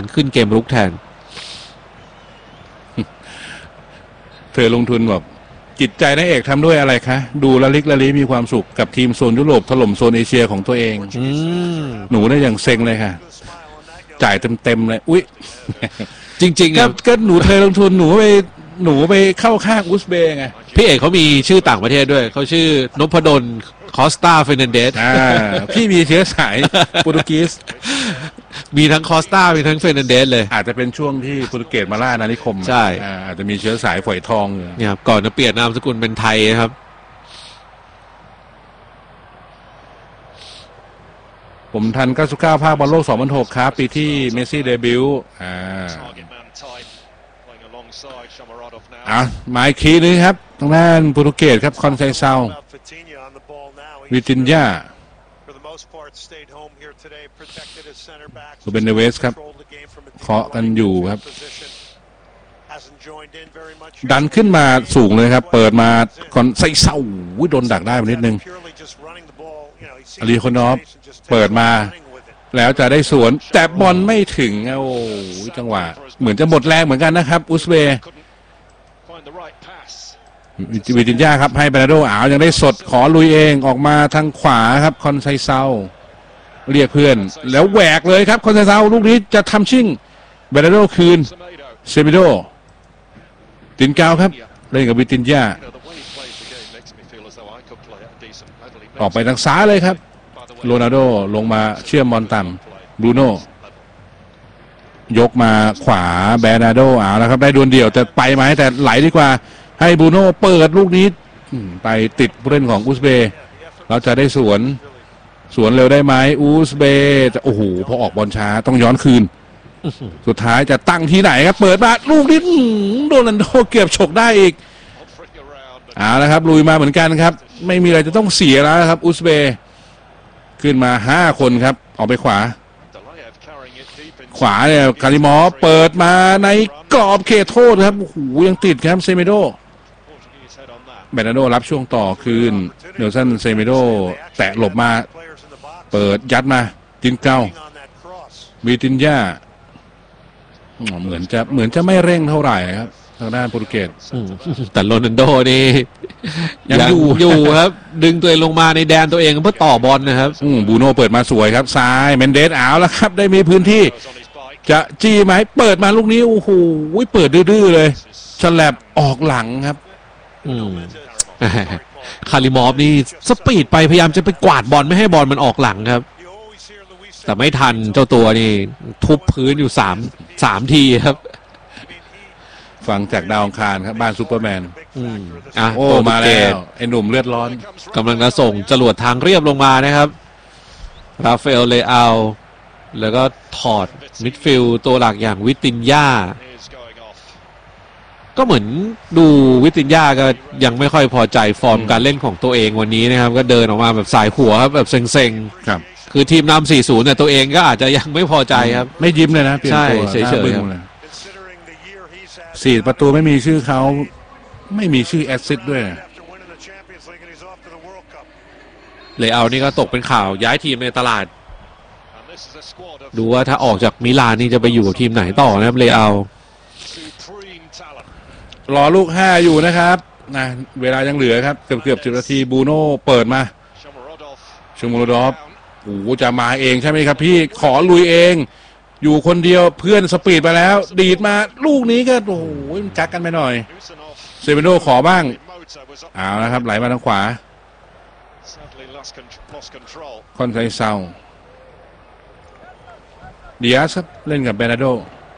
ขึ้นเกมรุกแทนเธอลงทุนแบบจิตใจนักเอกทำด้วยอะไรคะดูละลิกละลีมีความสุขกับทีมโซนยุโรปถล่มโซนเอเชียของตัวเองหนูได้อย่างเซ็งเลยค่ะจ่ายเต็มเลยอุ๊ยจริงๆก็หนูเธอลงทุนหนูไปเข้าข้างอุซเบย์ไงพี่เอกเขามีชื่อต่างประเทศด้วยเขาชื่อนพดลคอสตาเฟรนันเดสพี่มีเชื้อสายโปรตุเกสมีทั้งคอสตามีทั้งเฟรนันเดสเลยอาจจะเป็นช่วงที่โปรตุเกสมาล่าอาณานิคมใช่อาจจะมีเชื้อสายฝอยทองเนี่ยครับก่อนจะเปลี่ยนนามสกุลเป็นไทยครับผมทัน99ภาคบอลโลก2006ครับปีที่เมสซี่เดบิวต์หมายคีนึงครับทางด้านโปรตุเกสครับคอนไซเซาวิตินยาซูเบนเนเวสครับเคาะกันอยู่ครับดันขึ้นมาสูงเลยครับเปิดมาคอนไซเซาโดนดักได้นิดนึงอารีโคนอฟเปิดมาแล้วจะได้สวนแต่บอลไม่ถึงโอ้จังหวะเหมือนจะหมดแรงเหมือนกันนะครับอุซเบย์วิตินยาครับให้เบนาโดยังได้สดขอลุยเองออกมาทางขวาครับคอนไซเซาเรียกเพื่อนแล้วแหวกเลยครับคอนไซเซาลูกนี้จะทำชิ่งเบนาโดคืนเซมิโดตินกาวครับเล่นกับวิตินยาออกไปทางซ้ายเลยครับโรนัลโดลงมาเชื่อมบอลต่ำบรูโน่ยกมาขวาเบนาโดแล้วครับได้ดวลเดี่ยวแต่ไปไหมแต่ไหลดีกว่าให้บรูโน่เปิดลูกนี้ไปติดผู้เล่นของอุซเบย์เราจะได้สวนเร็วได้ไหมอุซเบย์จะโอ้โหพอออกบอลช้าต้องย้อนคืนสุดท้ายจะตั้งที่ไหนครับเปิดมาลูกนี้โรนัลโดเกือบฉกได้อีกแล้วครับลุยมาเหมือนกันครับไม่มีอะไรจะต้องเสียแล้วครับอุซเบย์ขึ้นมา5คนครับออกไปขวาเนี่ยคาริมอฟเปิดมาในกรอบเขตโทษครับโอ้โหยังติดครับเซเมโดเบนาโดรับช่วงต่อคืนเนลสันเซเมโดแตะหลบมาเปิดยัดมาตินเก้ามีตินย่าเหมือนจะไม่เร่งเท่าไหร่ครับทางด้านโปรตุเกสแต่โรนัลโดนี่ยังอยู่ครับดึงตัวเองลงมาในแดนตัวเองเพื่อต่อบอลนะครับบูโน่เปิดมาสวยครับซ้ายเมนเดสแล้วครับได้มีพื้นที่จะจี้ไหมเปิดมาลูกนี้โอ้โหเปิดดื้อเลยฉลับออกหลังครับคาริมอฟนี่สปีดไปพยายามจะไปกวาดบอลไม่ให้บอลมันออกหลังครับแต่ไม่ทันเจ้าตัวนี่ทุบพื้นอยู่3 ทีครับฟังจากดาวอังคารครับบ้านซูเปอร์แมนโอ้มาแล้วไอ้หนุ่มเลือดร้อนกำลังจะส่งจรวดทางเรียบลงมานะครับราฟาเอลเลอาแล้วก็ถอดมิดฟิลด์ตัวหลักอย่างวิตินยาก็เหมือนดูวิตินยาก็ยังไม่ค่อยพอใจฟอร์มการเล่นของตัวเองวันนี้นะครับก็เดินออกมาแบบสายหัวครับแบบเซ็งๆครับคือทีมนำ 4-0 แต่ตัวเองก็อาจจะยังไม่พอใจครับไม่ยิ้มเลยนะใช่เฉย 4 ประตูไม่มีชื่อเขาไม่มีชื่อแอสซิสต์ด้วยเลอานี่ก็ตกเป็นข่าวย้ายทีมในตลาดดูว่าถ้าออกจากมิลานนี่จะไปอยู่ทีมไหนต่อนะครับเลอารอลูก5อยู่นะครับเวลายังเหลือครับเกือบ10 นาทีบูโน่เปิดมาชูมูโรดอฟจะมาเองใช่ไหมครับพี่ขอลุยเองอยู่คนเดียวเพื่อนสปีดไปแล้วดีดมาลูกนี้ก็โอ้โหมันกักกันไปหน่อยเซเมโดขอบ้างนะครับไหลมาทางขวาคอนไซเซาเดียสครับเล่นกับเบนาโด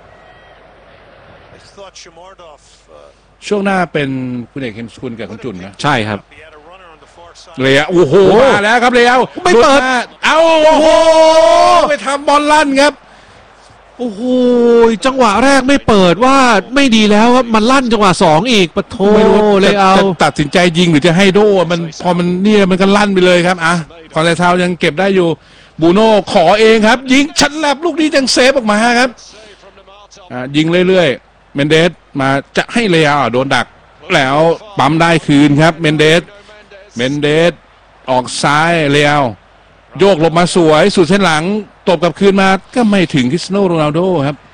ช่วงหน้าเป็นคุณเอกเฮมสกุลกับคุณจุนนะใช่ครับเลยโอ้โหมาแล้วครับเลยไม่เปิดโอ้โหไปทำบอลลั่นครับโอ้โหจังหวะแรกไม่เปิดว่าไม่ดีแล้วครับมันลั่นจังหวะ2อีกปะโถเลยจะตัดสินใจยิงหรือจะให้โดมันพอมันเนี่ยมันก็ลั่นไปเลยครับคอนไซเซายังเก็บได้อยู่บูโน่ขอเองครับยิงชันแลบลูกนี้ยังเซฟออกมาครับยิงเรื่อยๆเมนเดสมาจะให้เลยโดนดักแล้วปั๊มได้คืนครับเมนเดสออกซ้ายเลยโยกหลบมาสวยสุดเส้นหลังตบกลับคืนมาก็ไม่ถึงคริสเตียโนโรนัลโดครับ